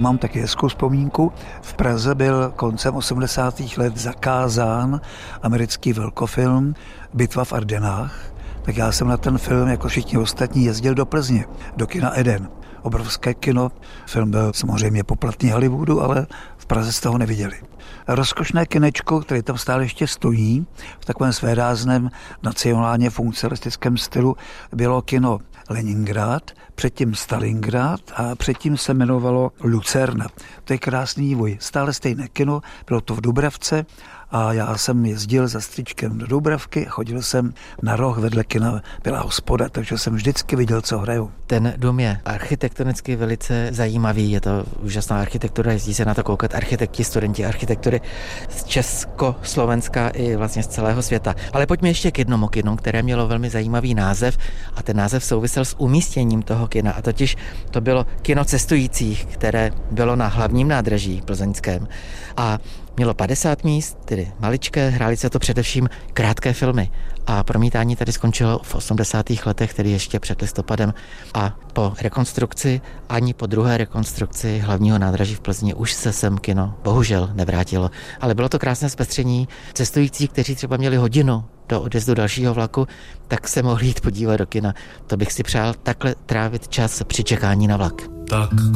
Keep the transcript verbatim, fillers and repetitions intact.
Mám taky hezkou vzpomínku. V Praze byl koncem osmdesátých let zakázán americký velkofilm Bitva v Ardenách. Tak já jsem na ten film, jako všichni ostatní, jezdil do Plzně, do kina Eden. Obrovské kino. Film byl samozřejmě poplatný Hollywoodu, ale v Praze jste ho neviděli. Rozkošné kinečko, které tam stále ještě stojí, v takovém svérázném nacionálně funkcionalistickém stylu, bylo kino Leningrad, předtím Stalingrad a předtím se jmenovalo Lucerna. To je krásný vývoj. Stále stejné kino, bylo to v Dubravce a já jsem jezdil za strýčkem do Dubravky, chodil jsem na roh, vedle kina byla hospoda, takže jsem vždycky viděl, co hrajou. Ten dům je architektonicky velice zajímavý, je to úžasná architektura, jezdí se na to koukat architekti, studenti architektury z Československa i vlastně z celého světa. Ale pojďme ještě k jednomu kinu, které mělo velmi zajímavý název a ten název souvisel s umístěním toho kina a totiž to bylo kino cestujících, které bylo na hlavním nádraží plzeňském a mělo padesát míst, tedy maličké, hrály se to především krátké filmy a promítání tady skončilo v osmdesátých letech, tedy ještě před listopadem a po rekonstrukci, ani po druhé rekonstrukci hlavního nádraží v Plzni už se sem kino bohužel nevrátilo. Ale bylo to krásné zpestření cestující, kteří třeba měli hodinu do odjezdu dalšího vlaku, tak se mohli jít podívat do kina. To bych si přál takhle trávit čas při čekání na vlak. Tak